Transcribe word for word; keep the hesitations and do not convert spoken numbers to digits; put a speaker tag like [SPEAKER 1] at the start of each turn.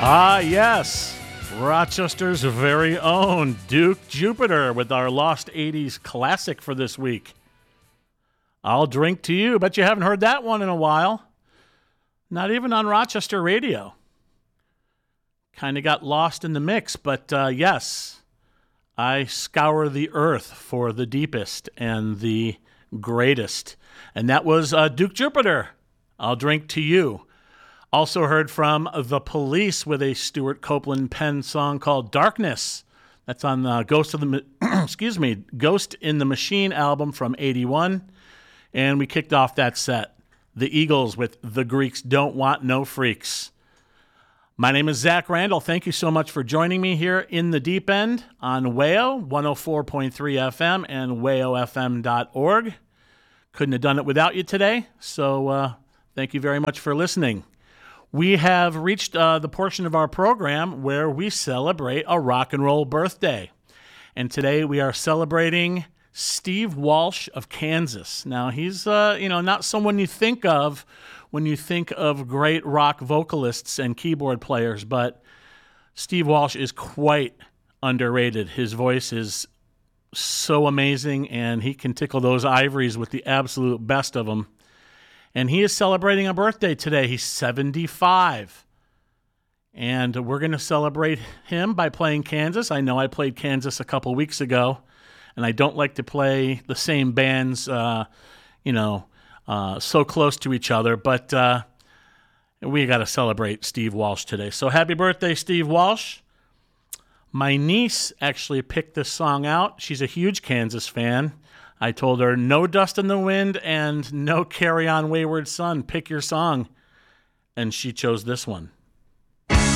[SPEAKER 1] Ah, yes. Rochester's very own Duke Jupiter with our Lost eighties classic for this week. I'll Drink to You. Bet you haven't heard that one in a while. Not even on Rochester radio. Kind of got lost in the mix, but uh, yes, I scour the earth for the deepest and the greatest. And that was uh, Duke Jupiter. I'll Drink to You. Also heard from The Police with a Stuart Copeland penned song called Darkness. That's on the Ghost of the excuse me, Ghost in the Machine album from eighty-one. And we kicked off that set, The Eagles with The Greeks Don't Want No Freaks. My name is Zach Randall. Thank you so much for joining me here in the deep end on W A O one oh four point three F M and W A O F M dot org. Couldn't have done it without you today, so uh, thank you very much for listening. We have reached uh, the portion of our program where we celebrate a rock and roll birthday. And today we are celebrating Steve Walsh of Kansas. Now, he's uh, you know not someone you think of when you think of great rock vocalists and keyboard players, but Steve Walsh is quite underrated. His voice is so amazing, and he can tickle those ivories with the absolute best of them. And he is celebrating a birthday today. He's seventy-five. And we're going to celebrate him by playing Kansas. I know I played Kansas a couple weeks ago, and I don't like to play the same bands, uh, you know, uh, so close to each other. But uh, we got to celebrate Steve Walsh today. So happy birthday, Steve Walsh. My niece actually picked this song out. She's a huge Kansas fan. I told her, no Dust in the Wind and no Carry On Wayward Son. Pick your song. And she chose this one.